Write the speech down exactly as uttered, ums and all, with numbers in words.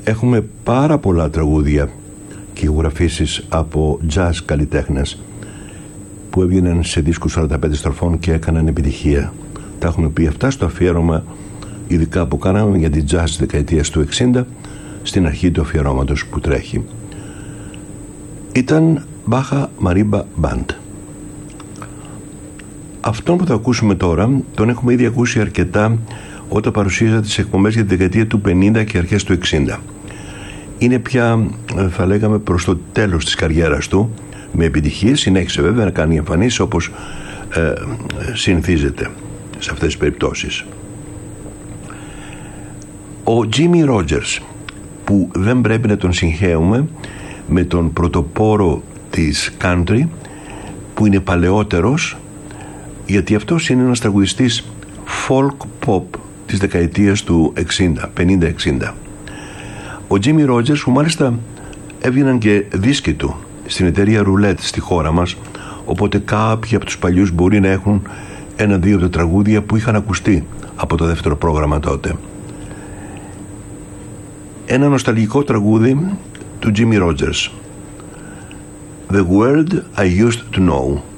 έχουμε πάρα πολλά τραγούδια και ηχογραφήσεις από jazz καλλιτέχνες που έβγαιναν σε δίσκους σαράντα πέντε στροφών και έκαναν επιτυχία. Τα έχουμε πει αυτά στο αφιέρωμα ειδικά που κάναμε για την jazz της δεκαετίας του εξήντα, στην αρχή του αφιερώματος που τρέχει. Ήταν Baja Marimba Band. Αυτόν που θα ακούσουμε τώρα τον έχουμε ήδη ακούσει αρκετά όταν παρουσίαζα τις εκπομπές για τη δεκαετία του πενήντα και αρχές του εξήντα. Είναι πια, θα λέγαμε, προς το τέλος της καριέρας του, με επιτυχίες. Συνέχισε βέβαια να κάνει εμφανίσεις όπως ε, συνηθίζεται σε αυτές τις περιπτώσεις. Ο Jimmy Rogers, που δεν πρέπει να τον συγχαίουμε με τον πρωτοπόρο της country, που είναι παλαιότερος, γιατί αυτός είναι ένας τραγουδιστής folk pop της δεκαετίας του εξήντα, πενήντα εξήντα. Ο Jimmy Rogers, που μάλιστα έβγαιναν και δίσκοι του στην εταιρεία Roulette στη χώρα μας, οπότε κάποιοι από τους παλιούς μπορεί να έχουν ένα-δύο από τα τραγούδια που είχαν ακουστεί από το δεύτερο πρόγραμμα τότε. Ένα νοσταλγικό τραγούδι του Jimmy Rogers, The World I Used to Know.